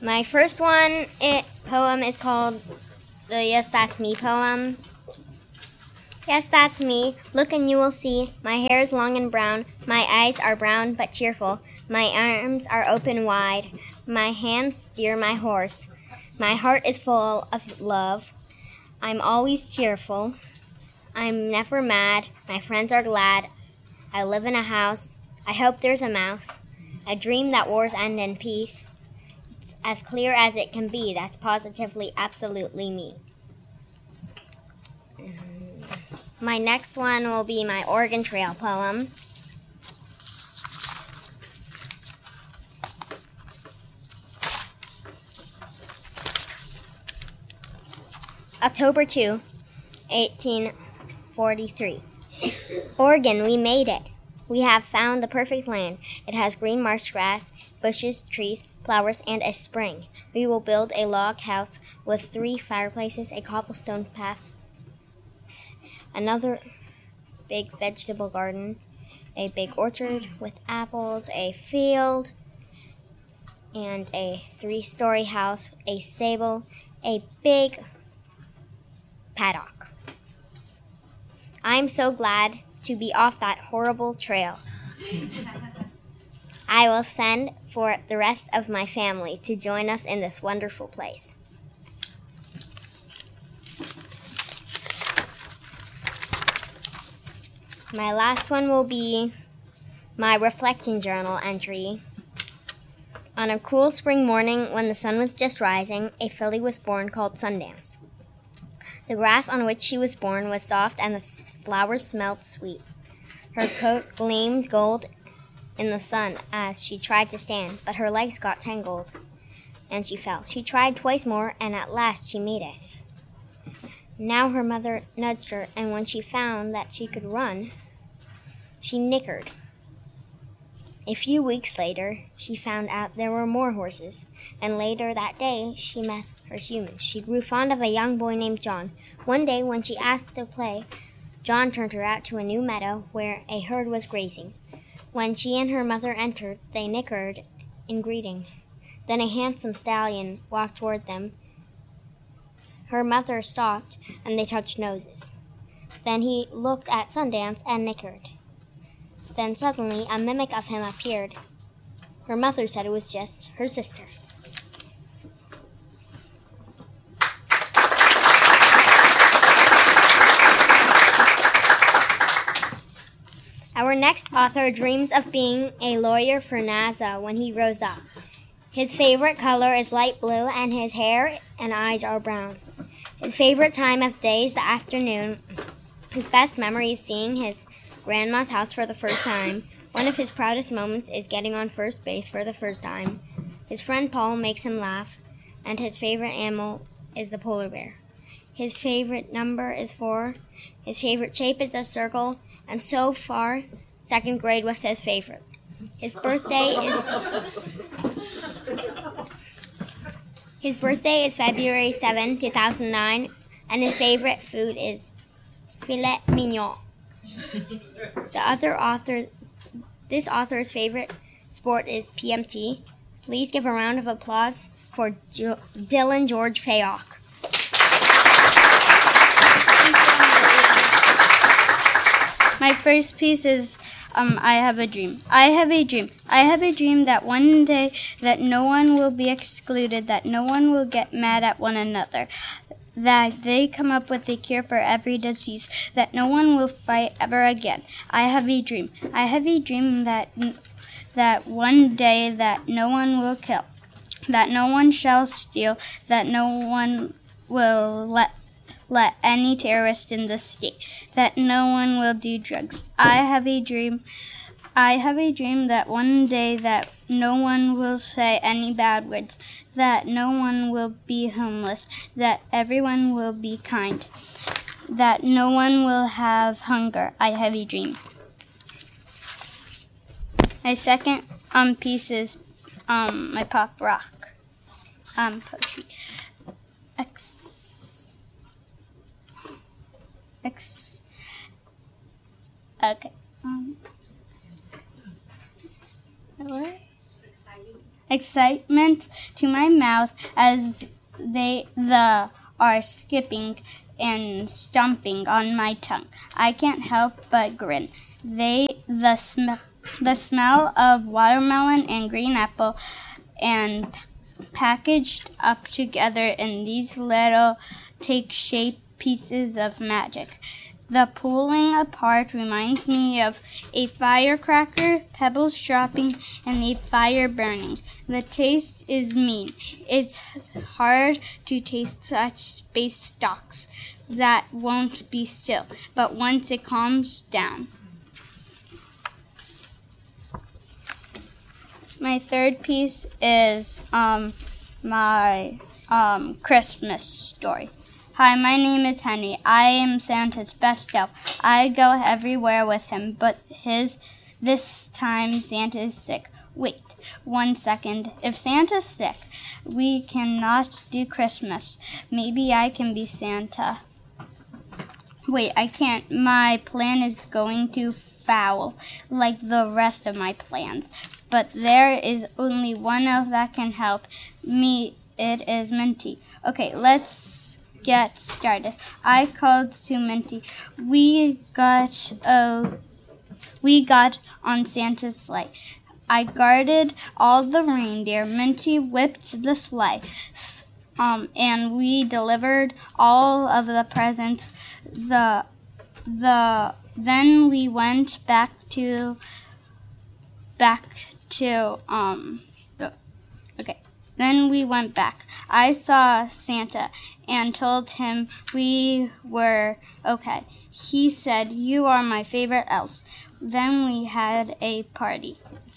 My first poem is called the Yes, That's Me poem. Yes, that's me. Look and you will see. My hair is long and brown. My eyes are brown but cheerful. My arms are open wide. My hands steer my horse. My heart is full of love. I'm always cheerful. I'm never mad. My friends are glad. I live in a house. I hope there's a mouse. I dream that wars end in peace. It's as clear as it can be. That's positively, absolutely me. My next one will be my Oregon Trail poem. October 2, 1843. Oregon, we made it. We have found the perfect land. It has green marsh grass, bushes, trees, flowers, and a spring. We will build a log house with 3 fireplaces, a cobblestone path, another big vegetable garden, a big orchard with apples, a field, and a 3-story house, a stable, a big paddock. I'm so glad to be off that horrible trail. I will send for the rest of my family to join us in this wonderful place. My last one will be my reflection journal entry. On a cool spring morning when the sun was just rising, a filly was born called Sundance. The grass on which she was born was soft and the flowers smelled sweet. Her coat gleamed gold in the sun as she tried to stand, but her legs got tangled and she fell. She tried twice more and at last she made it. Now her mother nudged her, and when she found that she could run, she nickered. A few weeks later, she found out there were more horses, and later that day, she met her humans. She grew fond of a young boy named John. One day, when she asked to play, John turned her out to a new meadow where a herd was grazing. When she and her mother entered, they nickered in greeting. Then a handsome stallion walked toward them. Her mother stopped, and they touched noses. Then he looked at Sundance and nickered. Then suddenly a mimic of him appeared. Her mother said it was just her sister. Our next author dreams of being a lawyer for NASA when he grows up. His favorite color is light blue, and his hair and eyes are brown. His favorite time of day is the afternoon. His best memory is seeing his grandma's house for the first time. One of his proudest moments is getting on first base for the first time. His friend Paul makes him laugh, and his favorite animal is the polar bear. His favorite number is 4. His favorite shape is a circle, and so far, 2nd grade was his favorite. His birthday is February 7, 2009, and his favorite food is filet mignon. This author's favorite sport is PMT. Please give a round of applause for Dylan George Fayok. My first piece is I have a dream. I have a dream. I have a dream that one day that no one will be excluded, that no one will get mad at one another, that they come up with a cure for every disease, that no one will fight ever again. I have a dream. I have a dream that one day that no one will kill, that no one shall steal, that no one will let any terrorist in the state, that no one will do drugs. I have a dream that one day that no one will say any bad words, that no one will be homeless, that everyone will be kind, that no one will have hunger. I have a dream. My second piece is my pop rock poetry. Okay. What? excitement to my mouth as they are skipping and stomping on my tongue. I can't help but grin. The smell of watermelon and green apple and packaged up together in these little take-shape pieces of magic. The pulling apart reminds me of a firecracker, pebbles dropping, and a fire burning. The taste is mean. It's hard to taste such space stocks that won't be still, but once it calms down. My third piece is my Christmas story. Hi, my name is Henry. I am Santa's best elf. I go everywhere with him, but this time Santa is sick. Wait 1 second. If Santa's sick, we cannot do Christmas. Maybe I can be Santa. Wait, I can't. My plan is going to foul, like the rest of my plans. But there is only one elf that can help me. It is Minty. Okay, let's get started. I called to Minty. We got on Santa's sleigh. I guarded all the reindeer. Minty whipped the sleigh, and we delivered all of the presents. Then we went back to. Then we went back. I saw Santa and told him we were okay. He said, "You are my favorite elves." Then we had a party.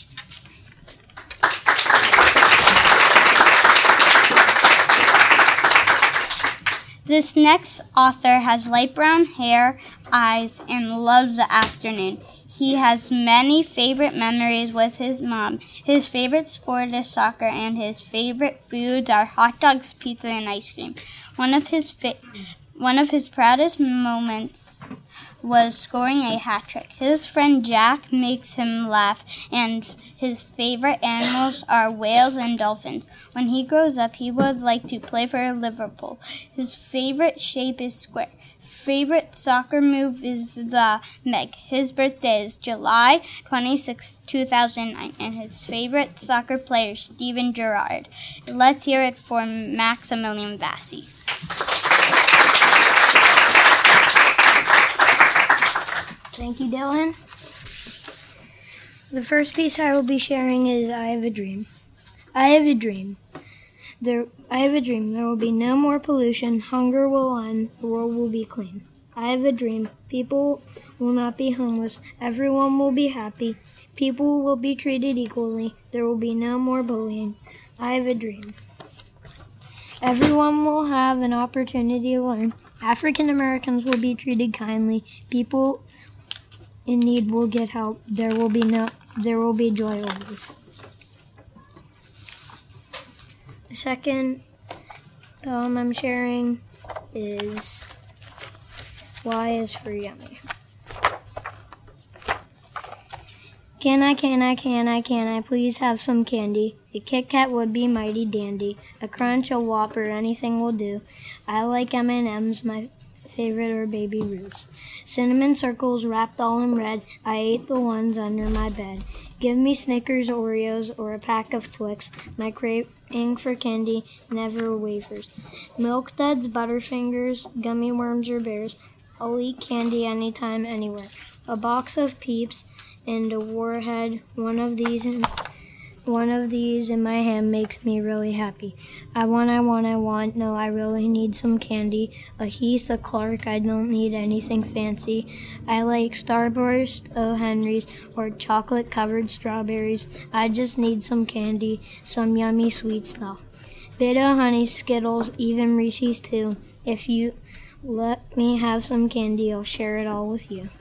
This next author has light brown hair, eyes, and loves the afternoon. He has many favorite memories with his mom. His favorite sport is soccer, and his favorite foods are hot dogs, pizza, and ice cream. One of his proudest moments was scoring a hat trick. His friend Jack makes him laugh, and his favorite animals are whales and dolphins. When he grows up, he would like to play for Liverpool. His favorite shape is square. Favorite soccer move is the Meg. His birthday is July 26, 2009, and his favorite soccer player is Steven Gerrard. Let's hear it for Maximilian Vassy. Thank you, Dylan. The first piece I will be sharing is I Have a Dream. I have a dream. There will be no more pollution, hunger will end, the world will be clean. I have a dream. People will not be homeless, everyone will be happy, people will be treated equally, there will be no more bullying. I have a dream. Everyone will have an opportunity to learn. African Americans will be treated kindly, people in need will get help, there will be joy always. The second poem I'm sharing is Y is for Yummy. Can I please have some candy? A Kit Kat would be mighty dandy. A Crunch, a Whopper, anything will do. I like M&M's, my favorite are Baby Ruth's. Cinnamon circles wrapped all in red, I ate the ones under my bed. Give me Snickers, Oreos, or a pack of Twix. My craving for candy never wavers. Milk Duds, Butterfingers, gummy worms, or bears. I'll eat candy anytime, anywhere. A box of Peeps and a Warhead. One of these in my hand makes me really happy. I want. No, I really need some candy. A Heath, a Clark, I don't need anything fancy. I like Starburst, O. Henry's, or chocolate-covered strawberries. I just need some candy, some yummy sweet stuff. Bit of honey, Skittles, even Reese's too. If you let me have some candy, I'll share it all with you.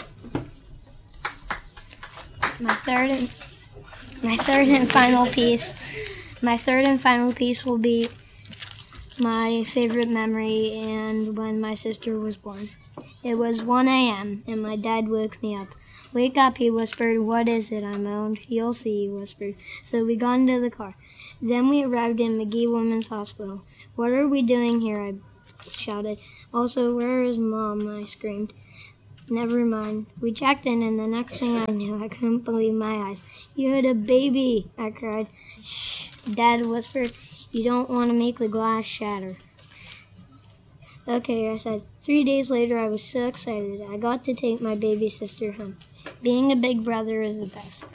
My third and final piece will be my favorite memory and when my sister was born. It was 1 a.m. and my dad woke me up. Wake up, he whispered. What is it? I moaned. You'll see, he whispered. So we got into the car. Then we arrived in Magee Women's Hospital. What are we doing here? I shouted. Also, where is Mom? I screamed. Never mind. We checked in, and the next thing I knew, I couldn't believe my eyes. You had a baby, I cried. Shh, Dad whispered. You don't want to make the glass shatter. Okay, I said. 3 days later, I was so excited. I got to take my baby sister home. Being a big brother is the best.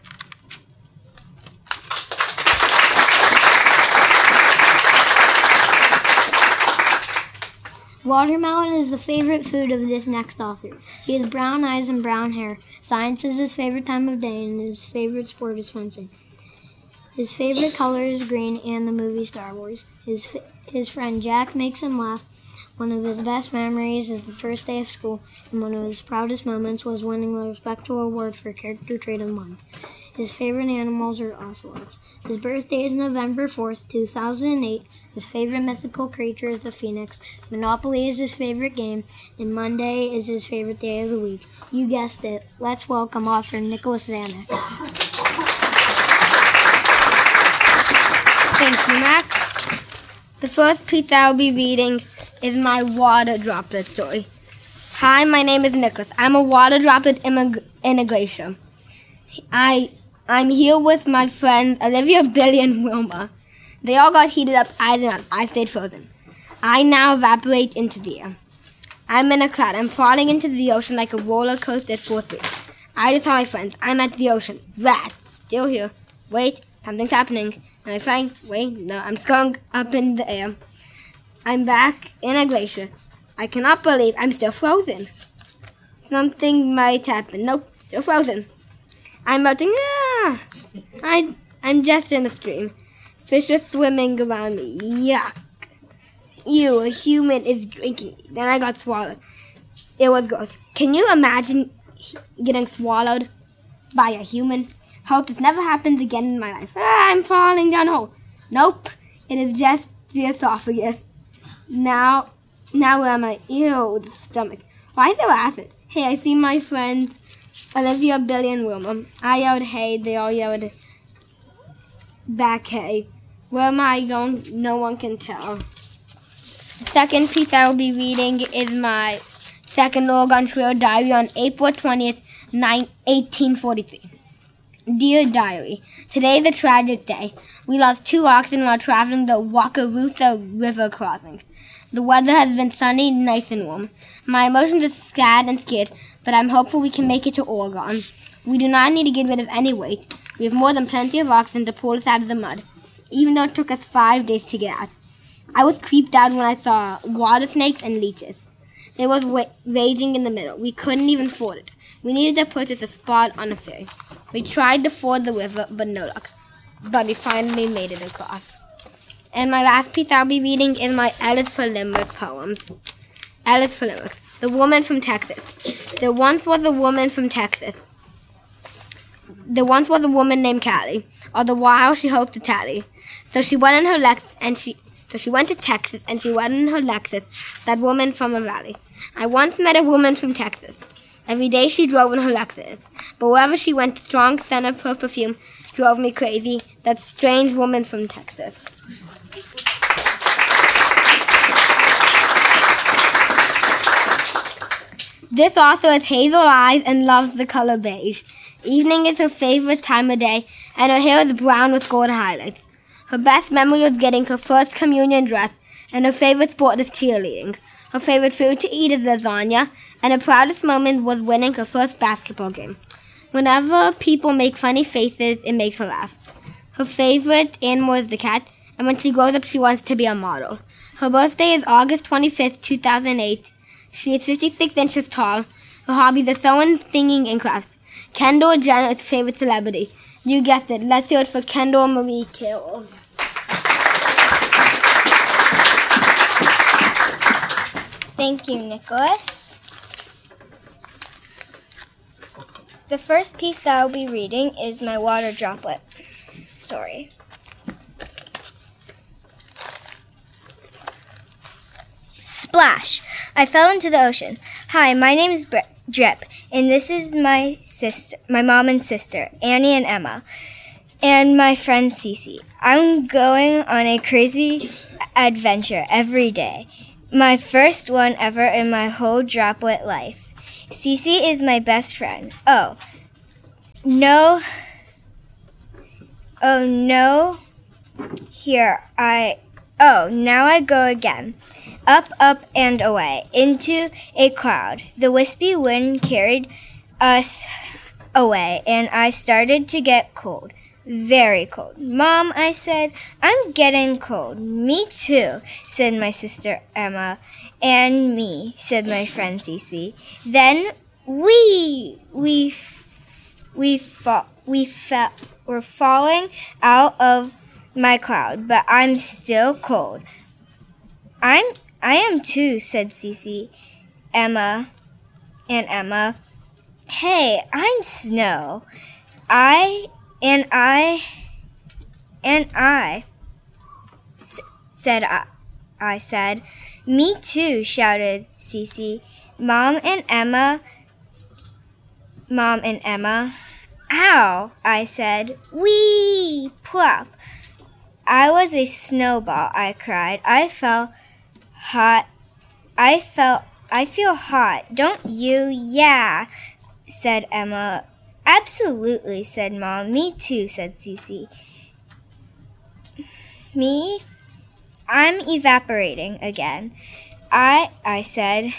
Watermelon is the favorite food of this next author. He has brown eyes and brown hair. Science is his favorite time of day, and his favorite sport is fencing. His favorite color is green and the movie Star Wars. His friend Jack makes him laugh. One of his best memories is the first day of school, and one of his proudest moments was winning the Respectful Award for Character Trait of the Month. His favorite animals are ocelots. His birthday is November 4th, 2008. His favorite mythical creature is the phoenix. Monopoly is his favorite game, and Monday is his favorite day of the week. You guessed it. Let's welcome author Nicholas Zanuck. Thank you, Max. The first piece I'll be reading is my water droplet story. Hi, my name is Nicholas. I'm a water droplet in a glacier. I'm here with my friends Olivia, Billy, and Wilma. They all got heated up. I did not. I stayed frozen. I now evaporate into the air. I'm in a cloud. I'm falling into the ocean like a roller coaster at full speed. I just saw my friends. I'm at the ocean. Rats. Still here. Wait. Something's happening. Am I flying? Wait. No. I'm going up in the air. I'm back in a glacier. I cannot believe I'm still frozen. Something might happen. Nope. Still frozen. I'm melting. Ah! I'm just in a stream. Fish are swimming around me. Yuck. Ew, a human is drinking. Then I got swallowed. It was gross. Can you imagine getting swallowed by a human? Hope this never happens again in my life. Ah, I'm falling down a hole. Nope. It is just the esophagus. Now where am I? Ew, the stomach. Why is there acid? Hey, I see my friends Olivia, Billy, and Wilma. I yelled, hey. They all yelled back, hey. Where am I going? No one can tell. The second piece I will be reading is my second Oregon Trail diary on April 20th, 1843. Dear Diary, today is a tragic day. We lost 2 oxen while traveling the Wakarusa River crossing. The weather has been sunny, nice and warm. My emotions are sad and scared, but I'm hopeful we can make it to Oregon. We do not need to get rid of any weight. We have more than plenty of oxen to pull us out of the mud, even though it took us 5 days to get out. I was creeped out when I saw water snakes and leeches. It was raging in the middle. We couldn't even ford it. We needed to purchase a spot on a ferry. We tried to ford the river, but no luck. But we finally made it across. And my last piece I'll be reading is my Ellis for Limerick poems. Ellis for Limerick. The Woman from Texas. There once was a woman from Texas. There once was a woman named Callie. All the while she hoped to tally. So she went in her she went to Texas and she went in her Lexus, that woman from a valley. I once met a woman from Texas. Every day she drove in her Lexus. But wherever she went, the strong scent of her perfume drove me crazy. That strange woman from Texas. This author has hazel eyes and loves the color beige. Evening is her favorite time of day, and her hair is brown with gold highlights. Her best memory was getting her first communion dress, and her favorite sport is cheerleading. Her favorite food to eat is lasagna, and her proudest moment was winning her first basketball game. Whenever people make funny faces, it makes her laugh. Her favorite animal is the cat, and when she grows up, she wants to be a model. Her birthday is August 25th, 2008. She is 56 inches tall. Her hobbies are sewing, singing, and crafts. Kendall Jenner is her favorite celebrity. You guessed it. Let's hear it for Kendall Marie Carroll. Thank you, Nicholas. The first piece that I'll be reading is my water droplet story. Splash! I fell into the ocean. Hi, my name is Drip. And this is my mom and sister, Annie and Emma, and my friend Cece. I'm going on a crazy adventure every day. My first one ever in my whole droplet life. Cece is my best friend. Oh, no. Now I go again. Up, up, and away, into a cloud. The wispy wind carried us away, and I started to get cold. Very cold. Mom, I said, I'm getting cold. Me too, said my sister Emma. And me, said my friend Cece. Then we're falling out of my cloud, but I'm still cold. I am too, said Cece, Emma. Hey, I'm Snow. I said. Me too, shouted Cece. Mom and Emma. Ow, I said. Whee! Plop. I was a snowball, I cried. I feel hot, don't you? Yeah, said Emma. Absolutely, said Mom. Me too, said Cece. Me? I'm evaporating again. I said.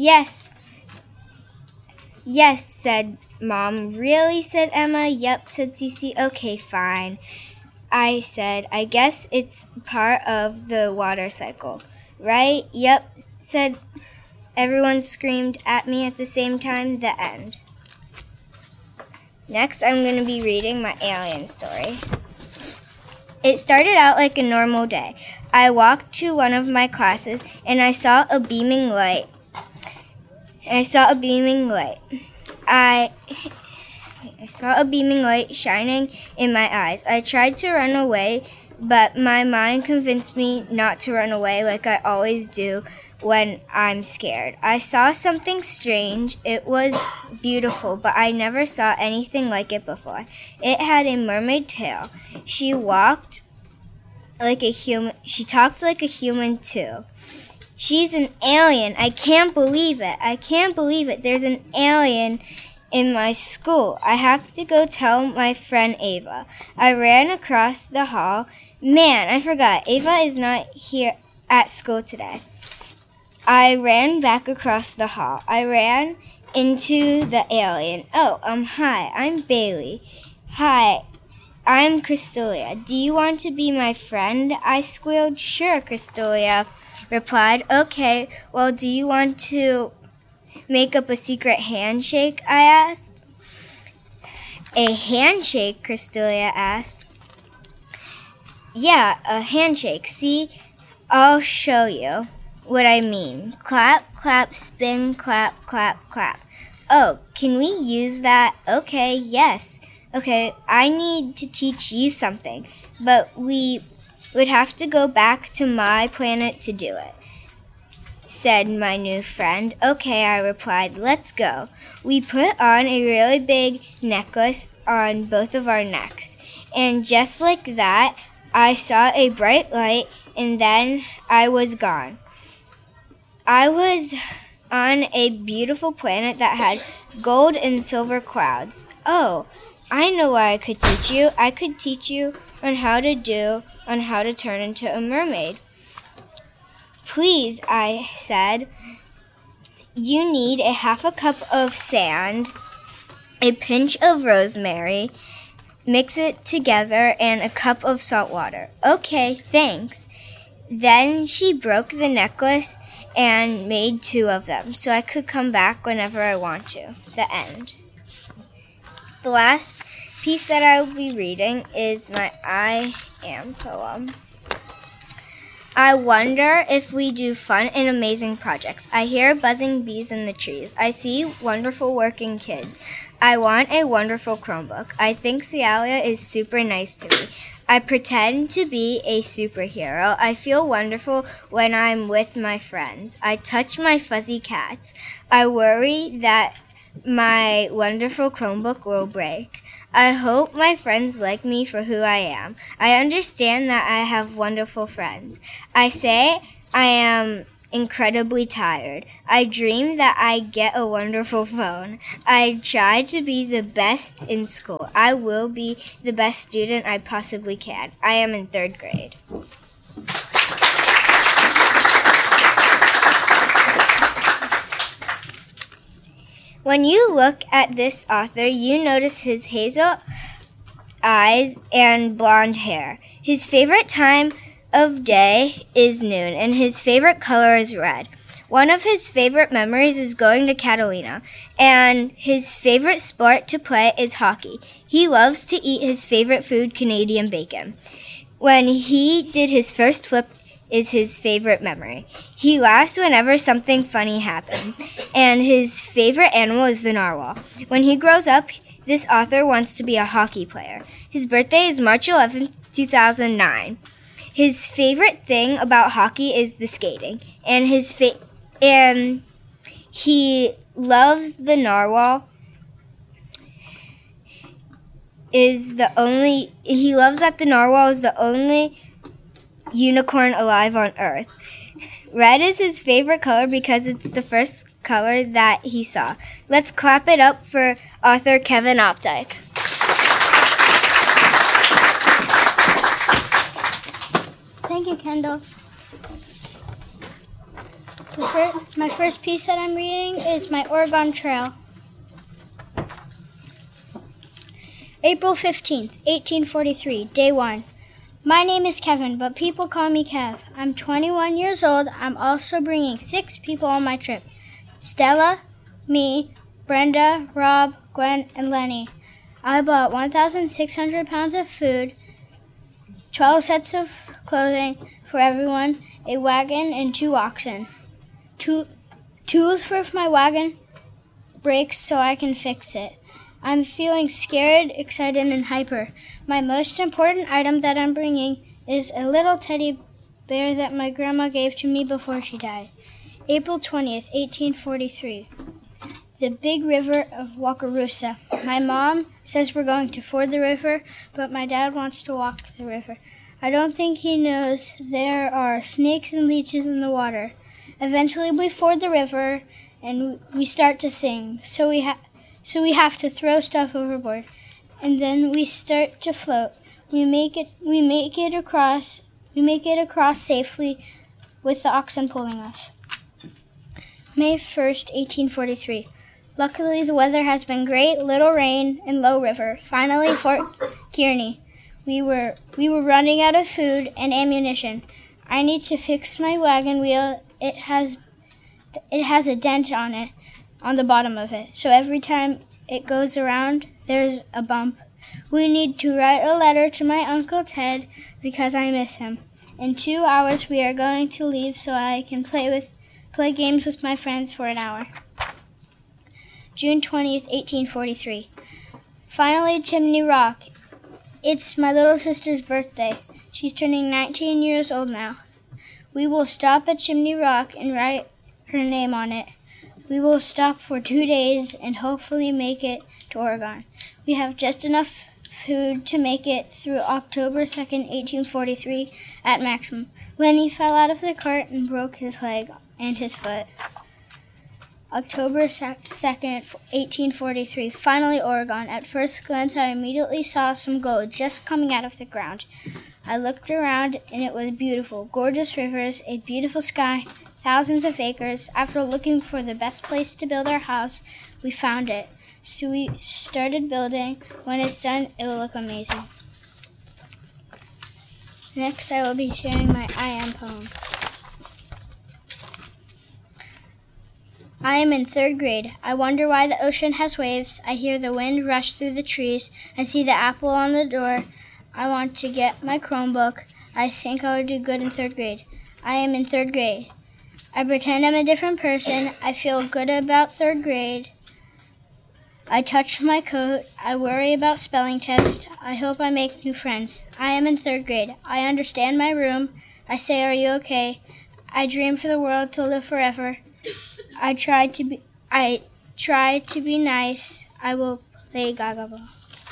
Yes, said Mom. Really, said Emma. Yep, said Cece. Okay, fine. I said, I guess it's part of the water cycle, right? Yep, said everyone screamed at me at the same time. The end. Next, I'm going to be reading my alien story. It started out like a normal day. I walked to one of my classes and I saw a beaming light. I saw a beaming light shining in my eyes. I tried to run away, but my mind convinced me not to run away like I always do when I'm scared. I saw something strange. It was beautiful, but I never saw anything like it before. It had a mermaid tail. She talked like a human too. She's an alien. I can't believe it. There's an alien in my school. I have to go tell my friend Ava. I ran across the hall. Man, I forgot. Ava is not here at school today. I ran back across the hall. I ran into the alien. Oh, hi. I'm Bailey. Hi. I'm Crystalia. Do you want to be my friend? I squealed. Sure, Crystalia replied. Okay, well, do you want to make up a secret handshake? I asked. A handshake? Crystalia asked. Yeah, a handshake. See, I'll show you what I mean. Clap, clap, spin, clap, clap, clap. Oh, can we use that? Okay, yes. Okay, I need to teach you something, but we would have to go back to my planet to do it, said my new friend. Okay, I replied, let's go. We put on a really big necklace on both of our necks, and just like that, I saw a bright light, and then I was gone. I was on a beautiful planet that had gold and silver clouds. Oh, I know what I could teach you. I could teach you on how to turn into a mermaid. Please, I said. You need a half a cup of sand, a pinch of rosemary, mix it together, and a cup of salt water. Okay, thanks. Then she broke the necklace and made 2 of them, so I could come back whenever I want to. The end. The last piece that I will be reading is my I Am poem. I wonder if we do fun and amazing projects. I hear buzzing bees in the trees. I see wonderful working kids. I want a wonderful Chromebook. I think Cialia is super nice to me. I pretend to be a superhero. I feel wonderful when I'm with my friends. I touch my fuzzy cats. I worry that my wonderful Chromebook will break. I hope my friends like me for who I am. I understand that I have wonderful friends. I say I am incredibly tired. I dream that I get a wonderful phone. I try to be the best in school. I will be the best student I possibly can. I am in 3rd grade. When you look at this author, you notice his hazel eyes and blonde hair. His favorite time of day is noon, and his favorite color is red. One of his favorite memories is going to Catalina, and his favorite sport to play is hockey. He loves to eat his favorite food, Canadian bacon. When he did his first flip is his favorite memory. He laughs whenever something funny happens, and his favorite animal is the narwhal. When he grows up, this author wants to be a hockey player. His birthday is March 11th, 2009. His favorite thing about hockey is the skating, and he loves the narwhal. He loves that the narwhal is the only unicorn alive on Earth. Red is his favorite color because it's the first color that he saw. Let's clap it up for author Kevin Opdyke. Thank you, Kendall. My first piece that I'm reading is my Oregon Trail. April 15th, 1843, Day 1. My name is Kevin, but people call me Kev. I'm 21 years old. I'm also bringing 6 people on my trip. Stella, me, Brenda, Rob, Gwen, and Lenny. I bought 1,600 pounds of food, 12 sets of clothing for everyone, a wagon, and 2 oxen. Tools for if my wagon breaks so I can fix it. I'm feeling scared, excited, and hyper. My most important item that I'm bringing is a little teddy bear that my grandma gave to me before she died. April 20th, 1843. The big river of Wakarusa. My mom says we're going to ford the river, but my dad wants to walk the river. I don't think he knows there are snakes and leeches in the water. Eventually we ford the river and we start to sing. So we have to throw stuff overboard, and then we start to float. We make it across safely with the oxen pulling us. May 1st, 1843. Luckily the weather has been great, little rain and low river. Finally Fort Kearney. We were running out of food and ammunition. I need to fix my wagon wheel. It has a dent on it, on the bottom of it, so every time it goes around, there's a bump. We need to write a letter to my Uncle Ted because I miss him. In 2 hours, we are going to leave so I can play games with my friends for an hour. June 20th, 1843. Finally, Chimney Rock. It's my little sister's birthday. She's turning 19 years old now. We will stop at Chimney Rock and write her name on it. We will stop for 2 days and hopefully make it to Oregon. We have just enough food to make it through October 2nd, 1843 at maximum. Lenny fell out of the cart and broke his leg and his foot. October 2nd, 1843, finally Oregon. At first glance, I immediately saw some gold just coming out of the ground. I looked around, and it was beautiful. Gorgeous rivers, a beautiful sky, thousands of acres. After looking for the best place to build our house, we found it. So we started building. When it's done, it will look amazing. Next, I will be sharing my I Am poem. I am in 3rd grade. I wonder why the ocean has waves. I hear the wind rush through the trees. I see the apple on the door. I want to get my Chromebook. I think I will do good in 3rd grade. I am in 3rd grade. I pretend I'm a different person. I feel good about 3rd grade. I touch my coat. I worry about spelling test. I hope I make new friends. I am in 3rd grade. I understand my room. I say, are you okay? I dream for the world to live forever. I Try to be nice. I will play Gaga Ball.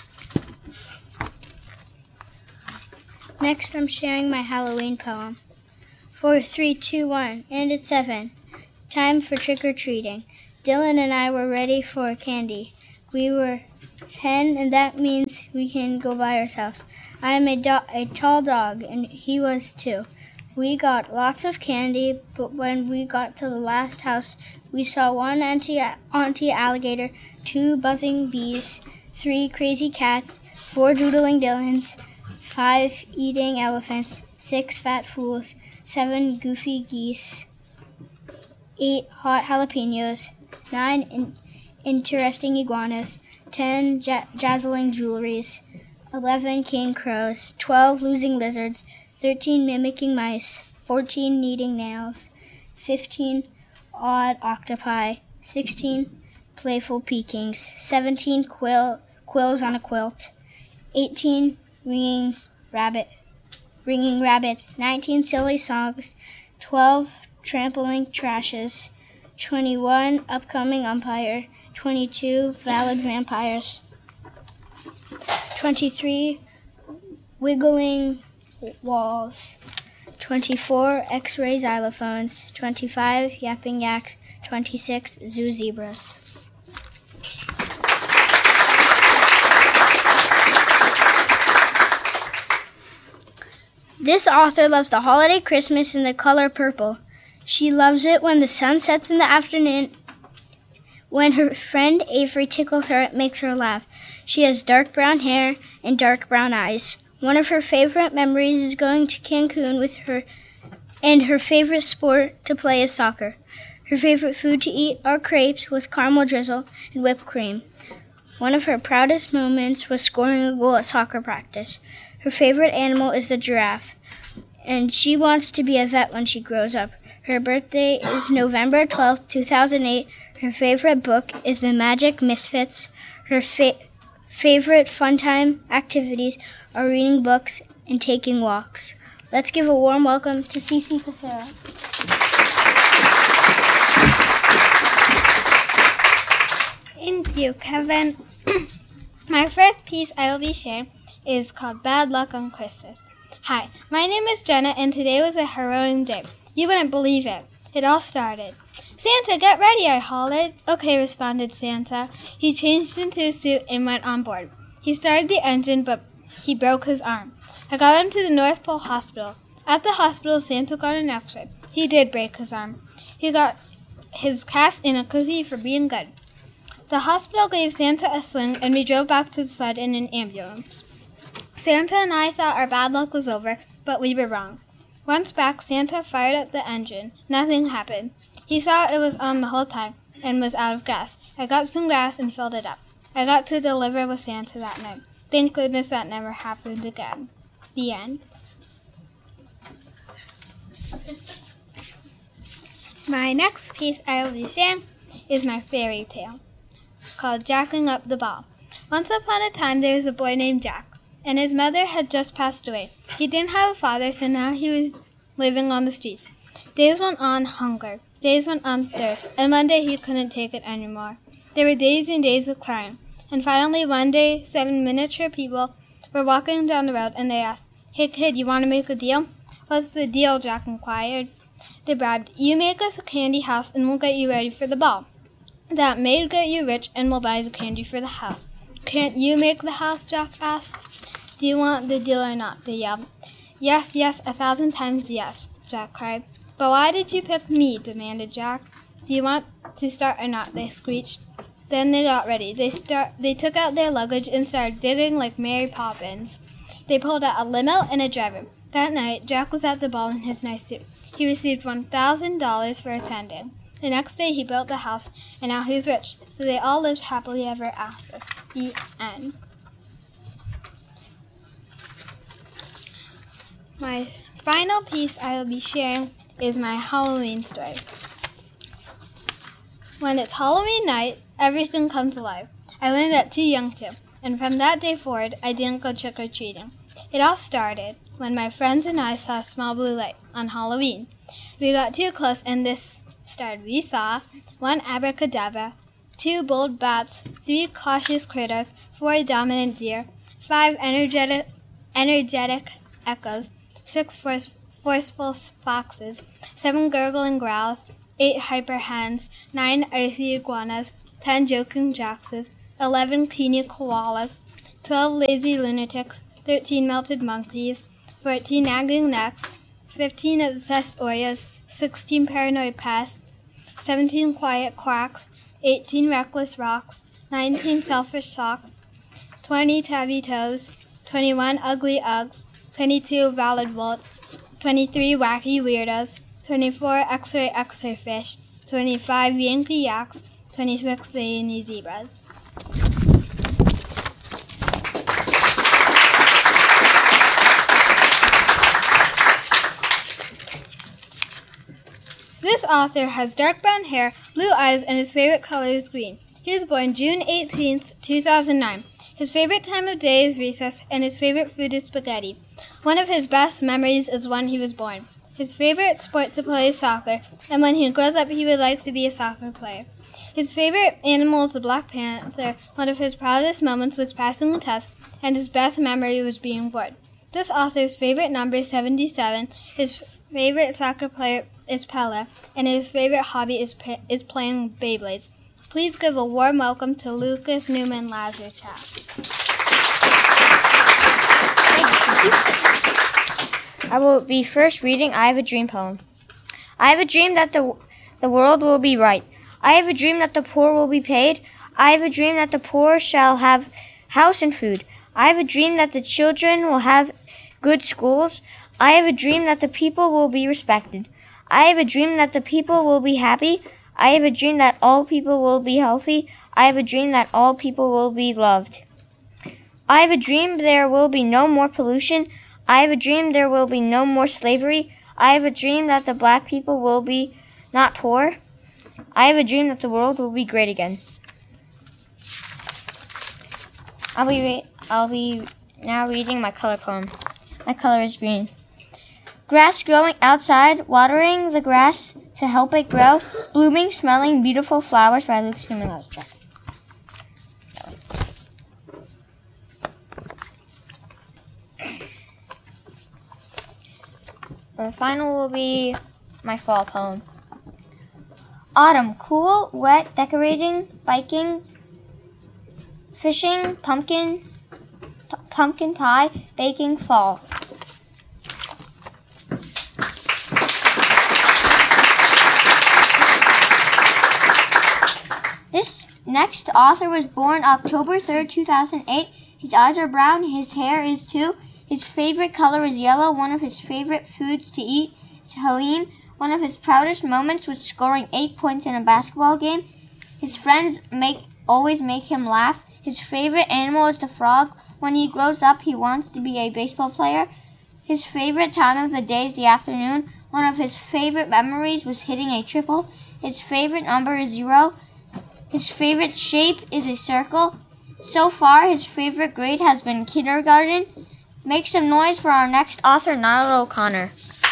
Next, I'm sharing my Halloween poem. 4, 3, 2, 1, and it's 7. Time for trick-or-treating. Dylan and I were ready for candy. We were 10, and that means we can go by ourselves. I am a tall dog, and he was 2. We got lots of candy, but when we got to the last house, we saw one auntie alligator, 2 buzzing bees, 3 crazy cats, 4 doodling Dylans, 5 eating elephants, 6 fat fools, 7 goofy geese, 8 hot jalapenos, 9 interesting iguanas, 10 dazzling jewelries, 11 king crows, 12 losing lizards, 13 mimicking mice, 14 kneading nails, 15 odd octopi, 16 playful Pekings, 17 quills on a quilt, 18 ringing rabbits, 19 silly songs, 12 trampling trashes, 21 upcoming umpire, 22 valid vampires, 23 wiggling walls, 24 X-ray xylophones, 25 yapping yaks, 26 zoo zebras. This author loves the holiday Christmas in the color purple. She loves it when the sun sets in the afternoon. When her friend Avery tickles her, it makes her laugh. She has dark brown hair and dark brown eyes. One of her favorite memories is going to Cancun with her, and her favorite sport to play is soccer. Her favorite food to eat are crepes with caramel drizzle and whipped cream. One of her proudest moments was scoring a goal at soccer practice. Her favorite animal is the giraffe, and she wants to be a vet when she grows up. Her birthday is November 12th, 2008. Her favorite book is The Magic Misfits. Her favorite fun time activities are reading books and taking walks. Let's give a warm welcome to Cece Casera. Thank you, Kevin. My first piece I will be sharing is called Bad Luck on Christmas. Hi, my name is Jenna, and today was a harrowing day. You wouldn't believe it. It all started. Santa, get ready, I hollered. Okay, responded Santa. He changed into a suit and went on board. He started the engine, but he broke his arm. I got him to the North Pole Hospital. At the hospital, Santa got an x-ray. He did break his arm. He got his cast and a cookie for being good. The hospital gave Santa a sling, and we drove back to the sled in an ambulance. Santa and I thought our bad luck was over, but we were wrong. Once back, Santa fired up the engine. Nothing happened. He saw it was on the whole time and was out of gas. I got some gas and filled it up. I got to deliver with Santa that night. Thank goodness that never happened again. The end. My next piece I will be sharing is my fairy tale, called Jacking Up the Ball. Once upon a time there was a boy named Jack, and his mother had just passed away. He didn't have a father, so now he was living on the streets. Days went on hunger. Days went on thirst, and one day he couldn't take it anymore. There were days and days of crying, and finally one day 7 miniature people were walking down the road, and they asked, "Hey kid, you want to make a deal?" "What's the deal?" Jack inquired. They bragged, "You make us a candy house, and we'll get you ready for the ball. That may get you rich, and we'll buy the candy for the house." "Can't you make the house?" Jack asked. "Do you want the deal or not?" they yelled. "Yes, yes, 1,000 times yes," Jack cried. "But why did you pick me?" demanded Jack. "Do you want to start or not?" they screeched. Then they got ready. They took out their luggage and started digging like Mary Poppins. They pulled out a limo and a driver. That night, Jack was at the ball in his nice suit. He received $1,000 for attending. The next day, he built the house, and now he's rich. So they all lived happily ever after. The end. My final piece I will be sharing is my Halloween story. When it's Halloween night, everything comes alive. I learned that too young to, and from that day forward, I didn't go trick-or-treating. It all started when my friends and I saw a small blue light on Halloween. We got too close, and this started. We saw 1 abracadabra, 2 bold bats, 3 cautious critters, 4 dominant deer, 5 energetic echoes, 6 forceful foxes, 7 gurgling growls, 8 hyper hens, 9 icy iguanas, 10 joking jackses, 11 peony koalas, 12 lazy lunatics, 13 melted monkeys, 14 nagging necks, 15 obsessed Oreos, 16 paranoid pests, 17 quiet quacks, 18 reckless rocks, 19 selfish socks, 20 tabby toes, 21 ugly Uggs, 22 valid wolves, 23 wacky weirdos, 24 X-ray fish, 25 Yankee yaks, 26 zany zebras. This author has dark brown hair, blue eyes, and his favorite color is green. He was born June 18th, 2009. His favorite time of day is recess, and his favorite food is spaghetti. One of his best memories is when he was born. His favorite sport to play is soccer, and when he grows up, he would like to be a soccer player. His favorite animal is the Black Panther. One of his proudest moments was passing a test, and his best memory was being bored. This author's favorite number is 77. His favorite soccer player is Pele, and his favorite hobby is playing Beyblades. Please give a warm welcome to Lucas Newman Lazarchak. I will be first reading I Have a Dream poem. I have a dream that the world will be right. I have a dream that the poor will be paid. I have a dream that the poor shall have house and food. I have a dream that the children will have good schools. I have a dream that the people will be respected. I have a dream that the people will be happy. I have a dream that all people will be healthy. I have a dream that all people will be loved. I have a dream there will be no more pollution. I have a dream there will be no more slavery. I have a dream that the black people will be not poor. I have a dream that the world will be great again. I'll be now reading my color poem. My color is green. Grass growing outside, watering the grass to help it grow, blooming, smelling, beautiful flowers by Lucas Newman Lazarchak. The final will be my fall poem. Autumn, cool, wet, decorating, biking, fishing, pumpkin pie, baking, fall. This next author was born October 3rd, 2008. His eyes are brown, his hair is too. His favorite color is yellow. One of his favorite foods to eat is Halim. One of his proudest moments was scoring 8 points in a basketball game. His friends always make him laugh. His favorite animal is the frog. When he grows up, he wants to be a baseball player. His favorite time of the day is the afternoon. One of his favorite memories was hitting a triple. His favorite number is 0. His favorite shape is a circle. So far, his favorite grade has been kindergarten. Make some noise for our next author, Nyla O'Connor.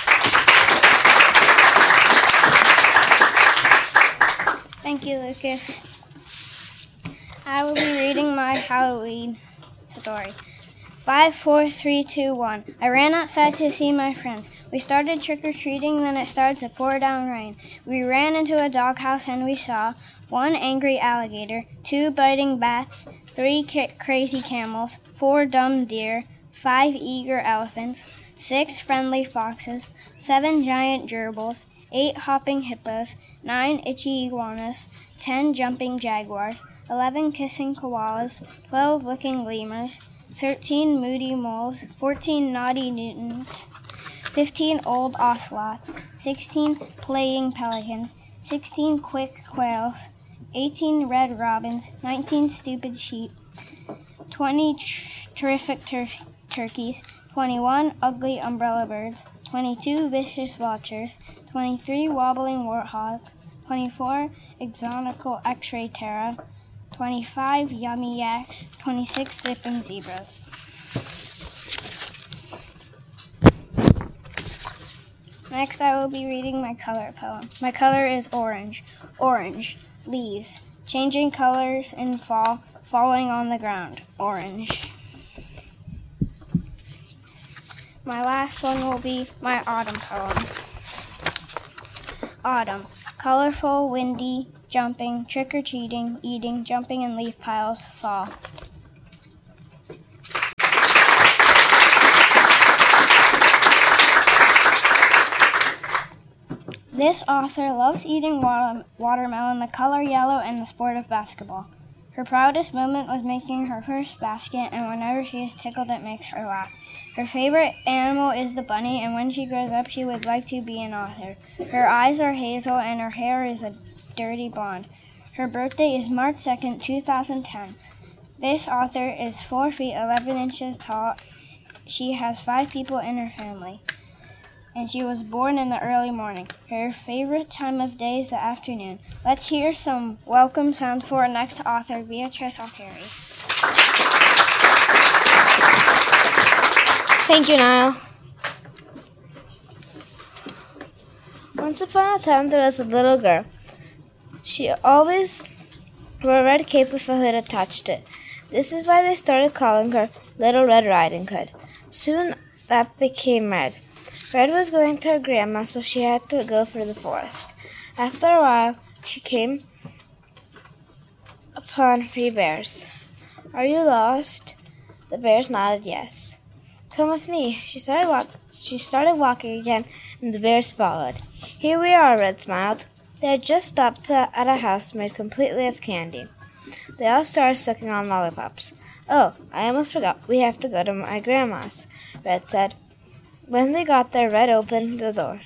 Thank you, Lucas. I will be reading my Halloween story. 5, 4, 3, 2, 1. I ran outside to see my friends. We started trick-or-treating, then it started to pour down rain. We ran into a doghouse and we saw 1 angry alligator, 2 biting bats, 3 crazy camels, 4 dumb deer, 5 eager elephants, 6 friendly foxes, 7 giant gerbils, 8 hopping hippos, 9 itchy iguanas, 10 jumping jaguars, 11 kissing koalas, 12 licking lemurs, 13 moody moles, 14 naughty Newtons, 15 old ocelots, 16 playing pelicans, 16 quick quails, 18 red robins, 19 stupid sheep, 20 terrific turkeys, 21 ugly umbrella birds, 22 vicious vultures, 23 wobbling warthogs, 24 exotical X-ray Terra, 25 yummy yaks, 26 zipping zebras. Next, I will be reading my color poem. My color is orange. Orange, leaves, changing colors in fall, falling on the ground, orange. My last one will be my autumn column. Autumn, colorful, windy, jumping, trick-or-treating, eating, jumping in leaf piles, fall. This author loves eating watermelon, the color yellow, and the sport of basketball. Her proudest moment was making her first basket, and whenever she is tickled, it makes her laugh. Her favorite animal is the bunny, and when she grows up, she would like to be an author. Her eyes are hazel, and her hair is a dirty blonde. Her birthday is March 2nd, 2010. This author is 4 feet 11 inches tall. She has 5 people in her family, and she was born in the early morning. Her favorite time of day is the afternoon. Let's hear some welcome sounds for our next author, Beatrice Altieri. Thank you, Niall. Once upon a time, there was a little girl. She always wore a red cape with a hood attached to it. This is why they started calling her Little Red Riding Hood. Soon that became Red. Red was going to her grandma, so she had to go through the forest. After a while, she came upon 3 bears. Are you lost? The bears nodded yes. Come with me. She started walking again, and the bears followed. Here we are, Red smiled. They had just stopped at a house made completely of candy. They all started sucking on lollipops. Oh, I almost forgot. We have to go to my grandma's, Red said. When they got there, Red opened the door.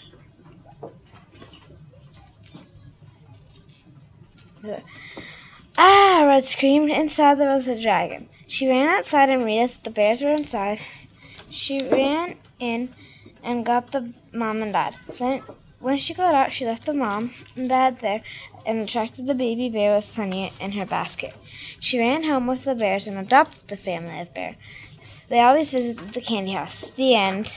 Ah! Red screamed. Inside there was a dragon. She ran outside and realized that the bears were inside. She ran in and got the mom and dad. Then, when she got out, she left the mom and dad there and attracted the baby bear with honey in her basket. She ran home with the bears and adopted the family of bears. They always visited the candy house. The end.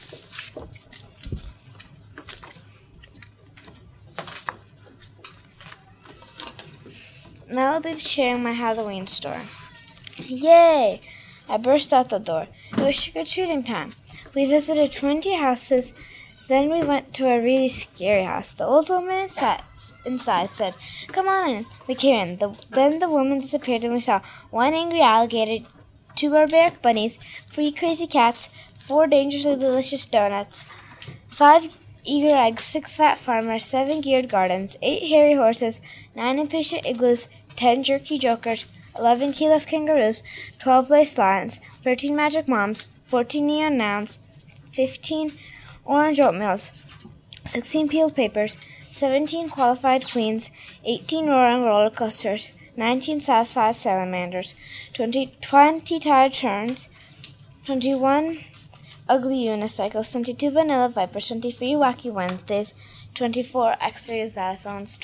Now I'll be sharing my Halloween story. Yay! I burst out the door. It was trick-or-treating time. We visited 20 houses. Then we went to a really scary house. The old woman inside said, Come on in. We came in. Then the woman disappeared and we saw 1 angry alligator, 2 barbaric bunnies, 3 crazy cats, 4 dangerously delicious donuts, 5 eager eggs, 6 fat farmers, 7 geared gardens, 8 hairy horses, 9 impatient igloos, 10 jerky jokers, 11 keyless kangaroos, 12 lace lions, 13 magic moms, 14 neon nouns, 15 orange oatmeals, 16 peeled papers, 17 qualified queens, 18 roaring roller coasters, 19 satisfied salamanders, 20 tired terns, 21 ugly unicycles, 22 vanilla vipers, 23 wacky Wednesdays, 24 X-ray xylophones,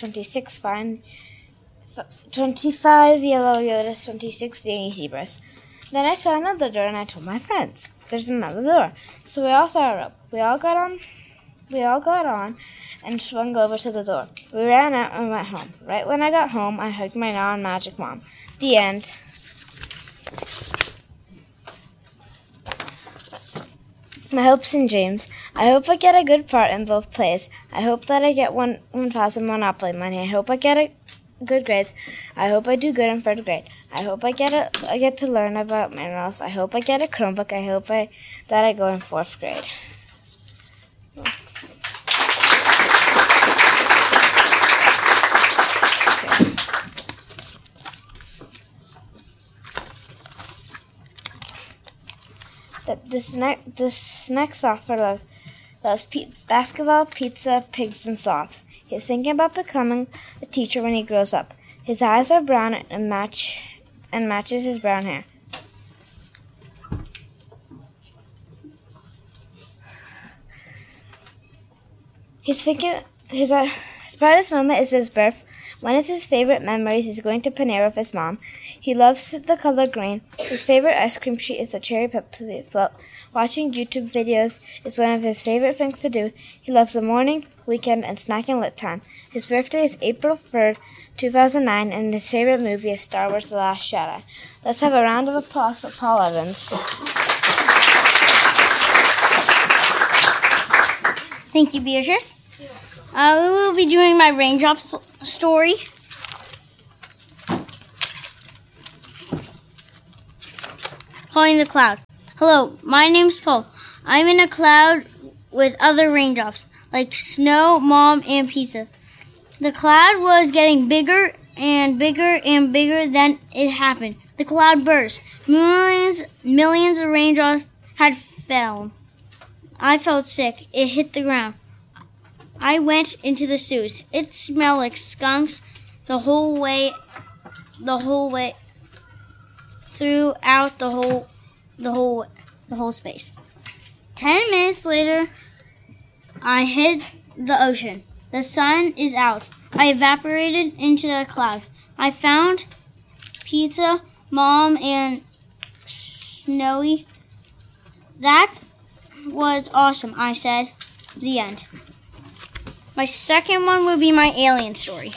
25 yellow Yodas, 26 dainty zebras. Then I saw another door and I told my friends, there's another door. So we all saw a rope. We all got on and swung over to the door. We ran out and went home. Right when I got home, I hugged my non-magic mom. The end. My hopes and dreams. I hope I get a good part in both plays. I hope that I get 1,000 Monopoly money. I hope I get good grades. I hope I do good in 3rd grade. I hope I get to learn about minerals. I hope I get a Chromebook. I hope that I go in 4th grade. This next author loves basketball, pizza, pigs, and sloths. He's thinking about becoming a teacher when he grows up. His eyes are brown and matches his brown hair. He's thinking his proudest moment is his birth. One of his favorite memories is going to Panera with his mom. He loves the color green. His favorite ice cream treat is the cherry Pepsi float. Watching YouTube videos is one of his favorite things to do. He loves the morning, weekend, and snack and lit time. His birthday is April 3rd, 2009, and his favorite movie is Star Wars The Last Jedi. Let's have a round of applause for Paul Evans. Thank you, Beatrice. We will be doing my raindrops story. Calling the cloud. Hello, my name's Paul. I'm in a cloud with other raindrops, like snow, mom, and pizza. The cloud was getting bigger and bigger and bigger. Then it happened. The cloud burst. Millions of raindrops had fell. I felt sick. It hit the ground. I went into the sewers. It smelled like skunks the whole way throughout the whole space. 10 minutes later, I hit the ocean. The sun is out. I evaporated into the cloud. I found Pizza, Mom, and Snowy. That was awesome, I said. The end. My second one would be my alien story.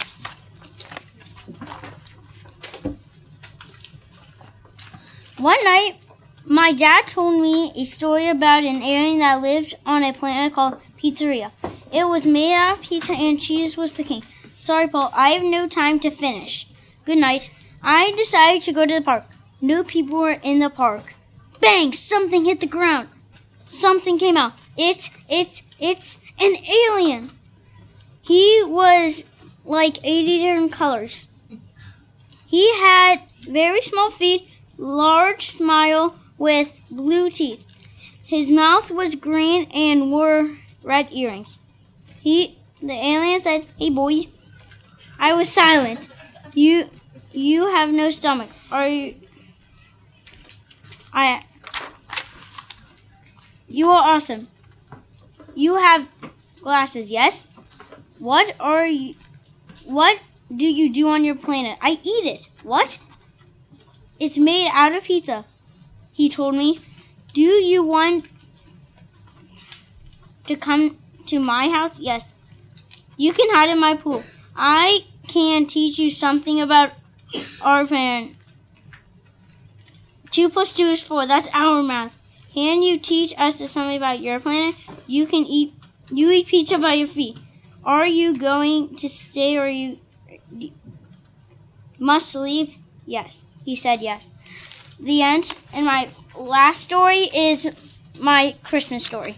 One night, my dad told me a story about an alien that lived on a planet called Pizzeria. It was made out of pizza and cheese was the king. Sorry, Paul, I have no time to finish. Good night. I decided to go to the park. No people were in the park. Bang! Something hit the ground. Something came out. It's an alien. He was like 80 different colors. He had very small feet, large smile with blue teeth. His mouth was green and wore red earrings. The alien said, "Hey boy." I was silent. You have no stomach. You are awesome. You have glasses, yes? What do you do on your planet? I eat it. What? It's made out of pizza, he told me. Do you want to come to my house? Yes. You can hide in my pool. I can teach you something about our planet. 2 + 2 is 4. That's our math. Can you teach us something about your planet? You eat pizza by your feet. Are you going to stay or you must leave? Yes. He said yes. The end. And my last story is my Christmas story.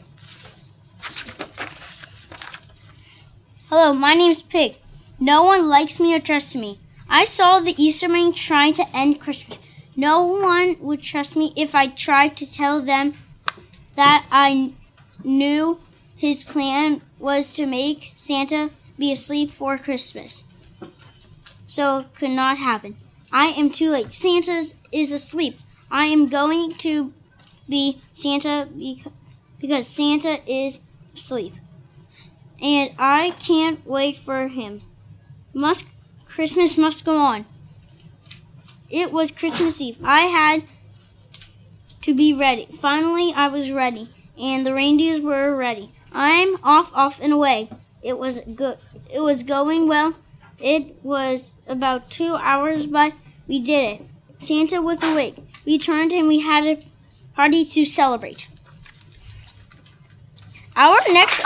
Hello, my name's Pig. No one likes me or trusts me. I saw the Easter Bunny trying to end Christmas. No one would trust me if I tried to tell them that I knew his plan was to make Santa be asleep for Christmas. So it could not happen. I am too late. Santa is asleep. I am going to be Santa because Santa is asleep. And I can't wait for him. Christmas must go on. It was Christmas Eve. I had to be ready. Finally, I was ready, and the reindeers were ready. I'm off and away. It was good. It was going well. It was about 2 hours, but we did it. Santa was awake. We turned and we had a party to celebrate. Our next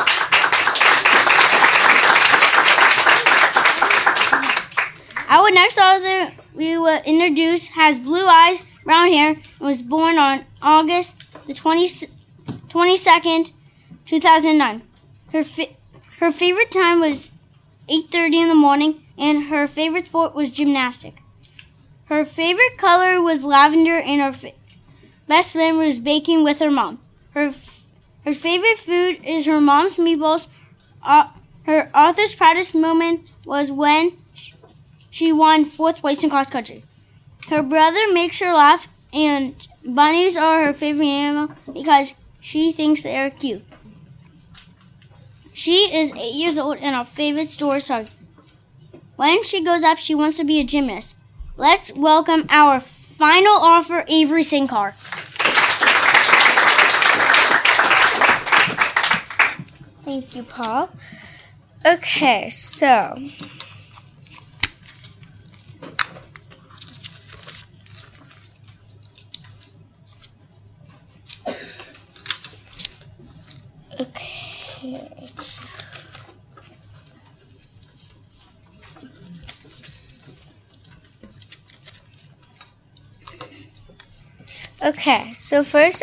author we will introduce has blue eyes, brown hair, and was born on August the 22nd, 2009. Her favorite time was 8:30 in the morning, and her favorite sport was gymnastics. Her favorite color was lavender, and her best memory was baking with her mom. Her favorite food is her mom's meatballs. Her author's proudest moment was when she won 4th place in cross country. Her brother makes her laugh, and bunnies are her favorite animal because she thinks they are cute. She is 8 years old, and her favorite stories are when she grows up, she wants to be a gymnast. Let's welcome our final author, Avery Sinkar. Thank you, Paul. Okay, so Okay, so first